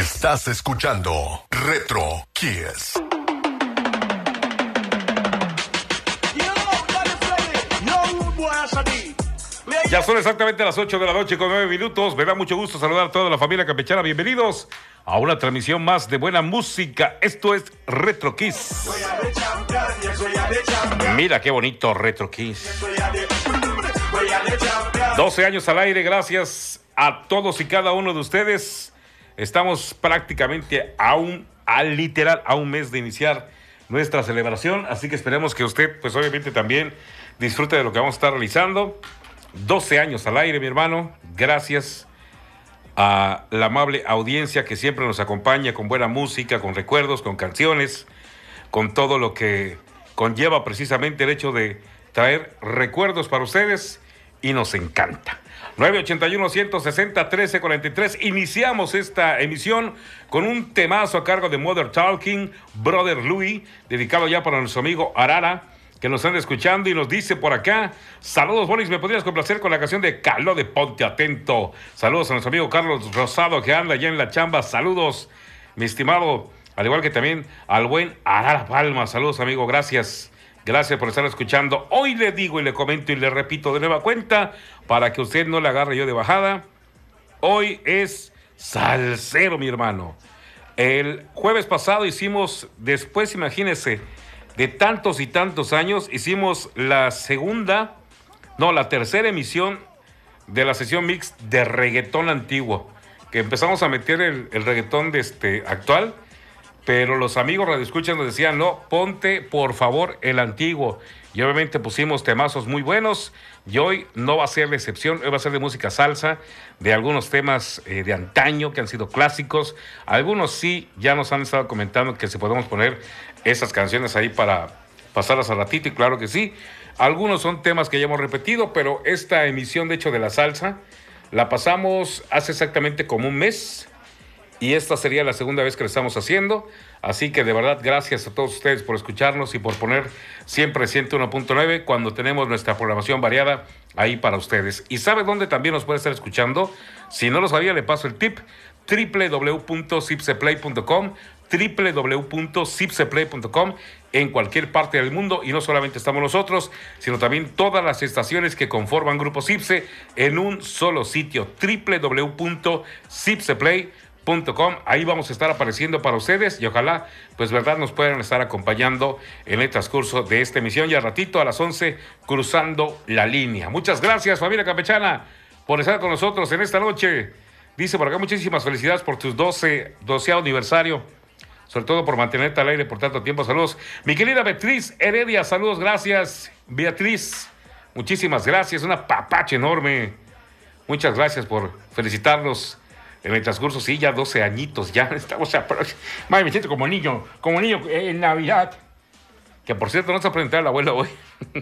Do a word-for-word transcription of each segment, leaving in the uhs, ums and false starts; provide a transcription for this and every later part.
Estás escuchando Retro Kiss. Ya son exactamente las ocho de la noche con nueve minutos. Me da mucho gusto saludar a toda la familia campechana. Bienvenidos a una transmisión más de buena música. Esto es Retro Kiss. Mira qué bonito Retro Kiss. doce años al aire, gracias a todos y cada uno de ustedes. Estamos prácticamente a un, a literal, a un mes de iniciar nuestra celebración. Así que esperemos que usted, pues obviamente también disfrute de lo que vamos a estar realizando. doce años al aire, mi hermano. Gracias a la amable audiencia que siempre nos acompaña con buena música, con recuerdos, con canciones, con todo lo que conlleva precisamente el hecho de traer recuerdos para ustedes, y nos encanta. nueve ochenta y uno, ciento sesenta, trece cuarenta y tres. Iniciamos esta emisión con un temazo a cargo de Mother Talking, Brother Louie, dedicado ya para nuestro amigo Arara, que nos anda escuchando y nos dice por acá: saludos, Boris, ¿me podrías complacer con la canción de Caló de Ponte Atento? Saludos a nuestro amigo Carlos Rosado, que anda allá en la chamba. Saludos, mi estimado, al igual que también al buen Arara Palma. Saludos, amigo, gracias. Gracias por estar escuchando. Hoy le digo y le comento y le repito de nueva cuenta, para que usted no le agarre yo de bajada. Hoy es salsero, mi hermano. El jueves pasado hicimos, después, imagínese, de tantos y tantos años, hicimos la segunda, no, la tercera emisión de la sesión mix de reggaetón antiguo, que empezamos a meter el, el reggaetón de este actual, pero los amigos radioescuchas nos decían: no, ponte por favor el antiguo. Y obviamente pusimos temazos muy buenos, y hoy no va a ser la excepción. Hoy va a ser de música salsa, de algunos temas eh, de antaño que han sido clásicos. Algunos sí, ya nos han estado comentando que si podemos poner esas canciones ahí para pasarlas a ratito, y claro que sí. Algunos son temas que ya hemos repetido, pero esta emisión de hecho de la salsa la pasamos hace exactamente como un mes, y esta sería la segunda vez que lo estamos haciendo. Así que de verdad, gracias a todos ustedes por escucharnos y por poner siempre ciento uno punto nueve cuando tenemos nuestra programación variada ahí para ustedes. ¿Y sabe dónde también nos puede estar escuchando? Si no lo sabía, le paso el tip: doble u doble u doble u punto zipseplay punto com, doble u doble u doble u punto zipseplay punto com, en cualquier parte del mundo. Y no solamente estamos nosotros, sino también todas las estaciones que conforman Grupo Zipse en un solo sitio: doble u doble u doble u punto zipseplay punto com. Ahí vamos a estar apareciendo para ustedes, y ojalá, pues verdad, nos puedan estar acompañando en el transcurso de esta emisión, ya ratito a las once, cruzando la línea. Muchas gracias, familia campechana, por estar con nosotros en esta noche. Dice por acá: muchísimas felicidades por tus doce, doceavo aniversario, sobre todo por mantenerte al aire por tanto tiempo. Saludos, mi querida Beatriz Heredia. Saludos, gracias, Beatriz. Muchísimas gracias, una papacha enorme. Muchas gracias por felicitarnos en el transcurso. Sí, ya doce añitos, ya estamos a... Madre, me siento como niño, como niño en Navidad. Que por cierto, no se presentó el abuelo hoy.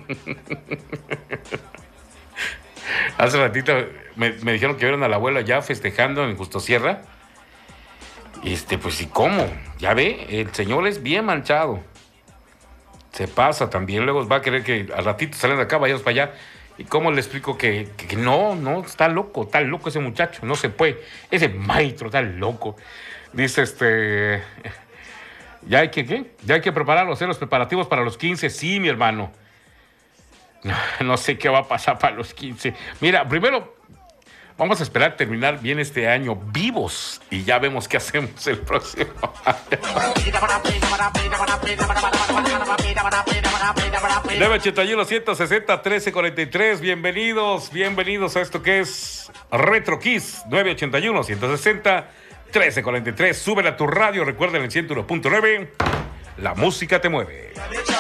Hace ratito me, me dijeron que vieron a la abuela ya festejando en Justo Sierra. Este, pues, ¿y cómo? Ya ve, el señor es bien manchado. Se pasa también, luego va a querer que al ratito salen de acá, vayamos para allá. ¿Y cómo le explico que, que, que no, no, está loco, está loco ese muchacho, no se puede, ese maestro está loco? Dice este, ya hay que, ¿qué? Ya hay que prepararlos, hacer los preparativos para los quince, sí, mi hermano. No, no sé qué va a pasar para los quince. Mira, primero vamos a esperar terminar bien este año vivos, y ya vemos qué hacemos el próximo año. nueve ochenta y uno, ciento sesenta, trece cuarenta y tres. Bienvenidos, bienvenidos a esto que es Retro Kiss. nueve ochenta y uno, ciento sesenta, trece cuarenta y tres. Súbela a tu radio, recuerden, en ciento uno punto nueve. La música te mueve.